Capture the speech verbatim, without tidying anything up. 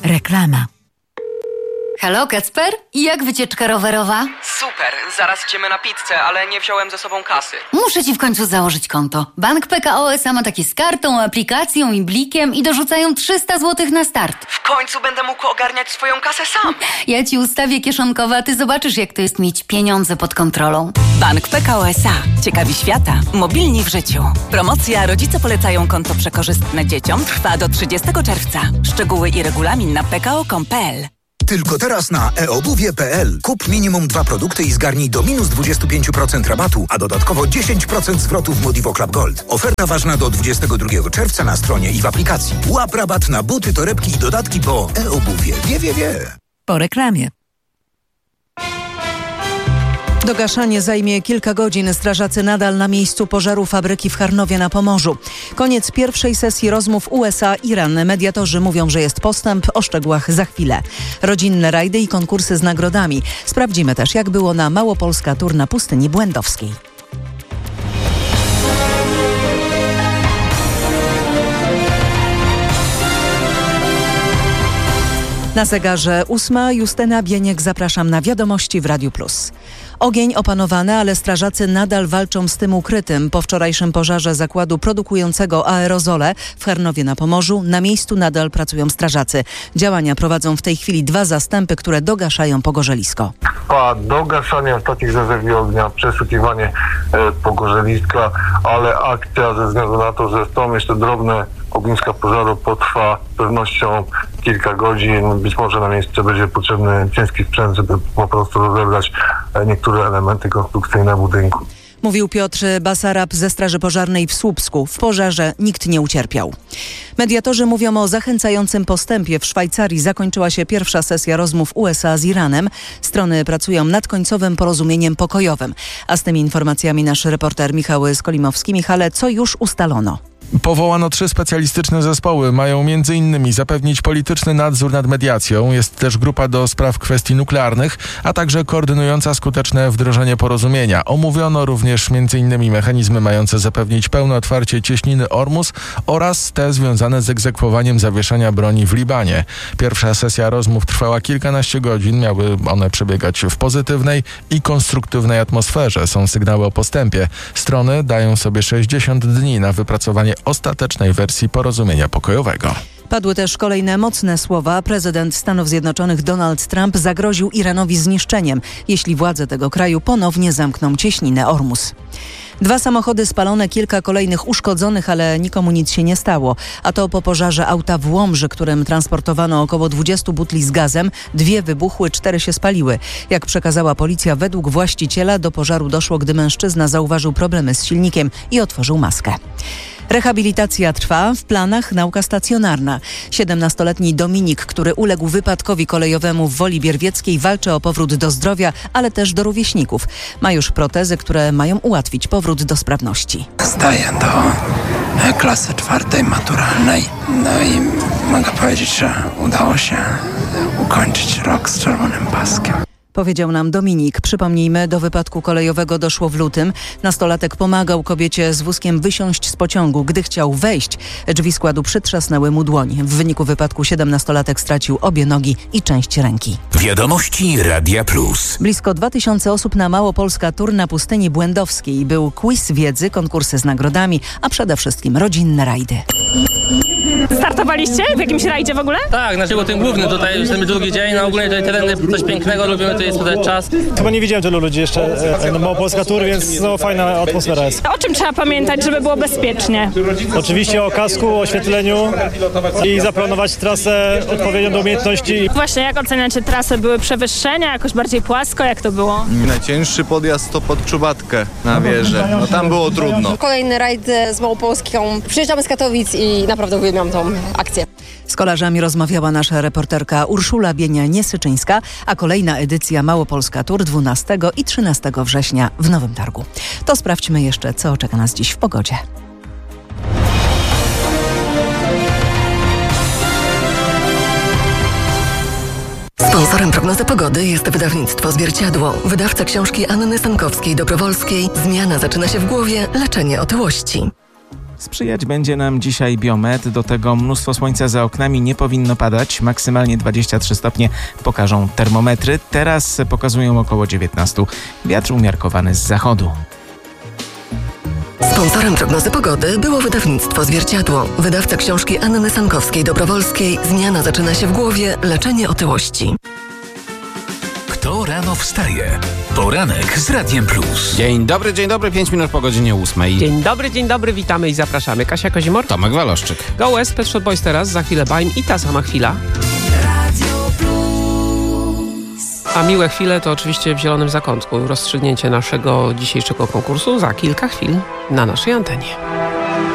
Reklama. Halo, Kacper? I jak wycieczka rowerowa? Super, zaraz idziemy na pizzę, ale nie wziąłem ze sobą kasy. Muszę ci w końcu założyć konto. Bank P K O S A ma takie z kartą, aplikacją i blikiem i dorzucają trzysta złotych na start. W końcu będę mógł ogarniać swoją kasę sam. Ja ci ustawię kieszonkowe, a ty zobaczysz, jak to jest mieć pieniądze pod kontrolą. Bank P K O S A. Ciekawi świata. Mobilni w życiu. Promocja Rodzice polecają konto przekorzystne dzieciom trwa do trzydziestego czerwca. Szczegóły i regulamin na p k o kropka com kropka p l. Tylko teraz na e obuwie kropka p l. Kup minimum dwa produkty i zgarnij do minus dwadzieścia pięć procent rabatu, a dodatkowo dziesięć procent zwrotu w Modivo Club Gold. Oferta ważna do dwudziestego drugiego czerwca na stronie i w aplikacji. Łap rabat na buty, torebki i dodatki, bo e-obuwie wie, wie, wie. Po reklamie. Dogaszanie zajmie kilka godzin. Strażacy nadal na miejscu pożaru fabryki w Charnowie na Pomorzu. Koniec pierwszej sesji rozmów U S A-Iran. Mediatorzy mówią, że jest postęp. O szczegółach za chwilę. Rodzinne rajdy i konkursy z nagrodami. Sprawdzimy też, jak było na Małopolska Tour na Pustyni Błędowskiej. Na zegarze ósma. Justyna Bieniek, zapraszam na wiadomości w Radiu Plus. Ogień opanowany, ale strażacy nadal walczą z tym ukrytym. Po wczorajszym pożarze zakładu produkującego aerozole w Charnowie na Pomorzu na miejscu nadal pracują strażacy. Działania prowadzą w tej chwili dwa zastępy, które dogaszają pogorzelisko. Trwa dogaszanie ostatnich rezerwii ognia, przeszukiwanie e, pogorzeliska, ale akcja ze względu na to, że są jeszcze drobne ogniska pożaru, potrwa z pewnością kilka godzin. Być może na miejsce będzie potrzebny ciężki sprzęt, żeby po prostu rozebrać niektóre elementy konstrukcyjne budynku. Mówił Piotr Basarab ze Straży Pożarnej w Słupsku. W pożarze nikt nie ucierpiał. Mediatorzy mówią o zachęcającym postępie. W Szwajcarii zakończyła się pierwsza sesja rozmów U S A z Iranem. Strony pracują nad końcowym porozumieniem pokojowym. A z tymi informacjami nasz reporter Michał Skolimowski. Michale, co już ustalono? Powołano trzy specjalistyczne zespoły. Mają między innymi zapewnić polityczny nadzór nad mediacją. Jest też grupa do spraw kwestii nuklearnych, a także koordynująca skuteczne wdrożenie porozumienia. Omówiono również między innymi mechanizmy mające zapewnić pełne otwarcie cieśniny Ormus oraz te związane z egzekwowaniem zawieszenia broni w Libanie. Pierwsza sesja rozmów trwała kilkanaście godzin. Miały one przebiegać w pozytywnej i konstruktywnej atmosferze. Są sygnały o postępie. Strony dają sobie sześćdziesiąt dni na wypracowanie ostatecznej wersji porozumienia pokojowego. Padły też kolejne mocne słowa. Prezydent Stanów Zjednoczonych Donald Trump zagroził Iranowi zniszczeniem, jeśli władze tego kraju ponownie zamkną cieśninę Ormus. Dwa samochody spalone, kilka kolejnych uszkodzonych, ale nikomu nic się nie stało. A to po pożarze auta w Łomży, którym transportowano około dwudziestu butli z gazem. Dwie wybuchły, cztery się spaliły. Jak przekazała policja, według właściciela do pożaru doszło, gdy mężczyzna zauważył problemy z silnikiem i otworzył maskę. Rehabilitacja trwa, w planach nauka stacjonarna. siedemnastoletni Dominik, który uległ wypadkowi kolejowemu w Woli Bierwieckiej, walczy o powrót do zdrowia, ale też do rówieśników. Ma już protezy, które mają ułatwić powrót do sprawności. Zdaję do klasy czwartej maturalnej. No i mogę powiedzieć, że udało się ukończyć rok z czerwonym paskiem. Powiedział nam Dominik. Przypomnijmy, do wypadku kolejowego doszło w lutym. Nastolatek pomagał kobiecie z wózkiem wysiąść z pociągu. Gdy chciał wejść, drzwi składu przytrzasnęły mu dłoń. W wyniku wypadku siedemnastolatek stracił obie nogi i część ręki. Wiadomości Radia Plus. Blisko dwa tysiące osób na Małopolska Tour na Pustyni Błędowskiej. Był quiz wiedzy, konkursy z nagrodami, a przede wszystkim rodzinne rajdy. Startowaliście w jakimś rajdzie w ogóle? Tak, znaczy był ten główny tutaj, już ten drugi dzień, no ogólnie tutaj tereny coś pięknego, lubimy tutaj spędzać czas. Chyba nie widziałem tylu ludzi jeszcze na Małopolska Tour, więc no fajna atmosfera jest. O czym trzeba pamiętać, żeby było bezpiecznie? Oczywiście o kasku, oświetleniu i zaplanować trasę odpowiednią do umiejętności. Właśnie, jak oceniacie trasę? Były przewyższenia, jakoś bardziej płasko? Jak to było? Najcięższy podjazd to pod Czubatkę na wieżę. No tam było trudno. Kolejny rajd z Małopolską. Przyjeżdżamy z Katowic i naprawdę uwielbiam tą akcję. Z kolarzami rozmawiała nasza reporterka Urszula Bienia-Niesyczyńska, a kolejna edycja Małopolska Tour dwunastego i trzynastego września w Nowym Targu. To sprawdźmy jeszcze, co czeka nas dziś w pogodzie. Sponsorem prognozy pogody jest wydawnictwo Zwierciadło. Wydawca książki Anny Stankowskiej-Dobrowolskiej. Zmiana zaczyna się w głowie, leczenie otyłości. Sprzyjać będzie nam dzisiaj biometr, do tego mnóstwo słońca za oknami, nie powinno padać, maksymalnie dwadzieścia trzy stopnie pokażą termometry, teraz pokazują około dziewiętnaście. Wiatr umiarkowany z zachodu. Sponsorem prognozy pogody było wydawnictwo Zwierciadło. Wydawca książki Anny Sankowskiej-Dobrowolskiej Zmiana zaczyna się w głowie. Leczenie otyłości. Kto rano wstaje? Poranek z Radiem Plus. Dzień dobry, dzień dobry, pięć minut po godzinie ósmej. Dzień dobry, dzień dobry, witamy i zapraszamy. Kasia Kozimor, Tomek Waloszczyk. Go West, Pet Shop Boys teraz, za chwilę Baim i ta sama chwila. A miłe chwile to oczywiście w zielonym zakątku. Rozstrzygnięcie naszego dzisiejszego konkursu za kilka chwil na naszej antenie.